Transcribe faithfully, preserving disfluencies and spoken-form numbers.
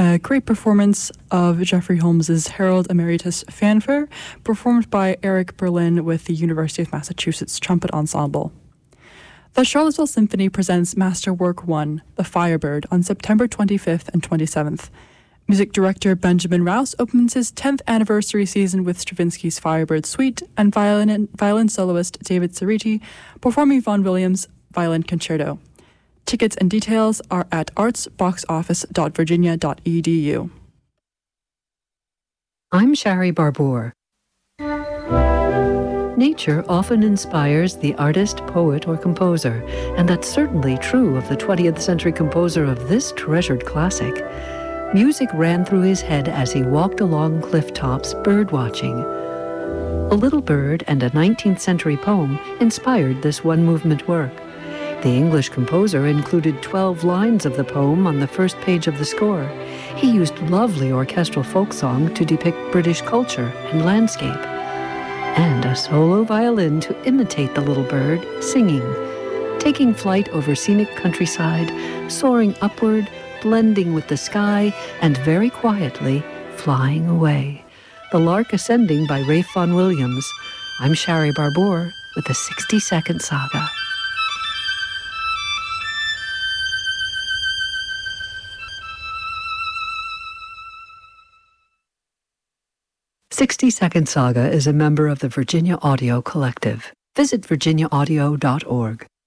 a great performance of Jeffrey Holmes's Herald Emeritus Fanfare, performed by Eric Berlin with the University of Massachusetts Trumpet Ensemble. The Charlottesville Symphony presents Masterwork one, The Firebird, on September twenty-fifth and twenty-seventh. Music director Benjamin Rouse opens his tenth anniversary season with Stravinsky's Firebird Suite, and violin, violin soloist David Ceriti performing Vaughan Williams' Violin Concerto. Tickets and details are at arts box office dot virginia dot e d u. I'm Shari Barbour. Nature often inspires the artist, poet, or composer, and that's certainly true of the twentieth century composer of this treasured classic. Music ran through his head as he walked along cliff tops birdwatching. A Little Bird and a nineteenth century poem inspired this one-movement work. The English composer included twelve lines of the poem on the first page of the score. He used lovely orchestral folk song to depict British culture and landscape, and a solo violin to imitate the little bird singing, taking flight over scenic countryside, soaring upward, blending with the sky, and very quietly flying away. The Lark Ascending by Ralph Vaughan Williams. I'm Shari Barbour with the sixty-second Saga. sixty-second Saga is a member of the Virginia Audio Collective. Visit virginia audio dot org.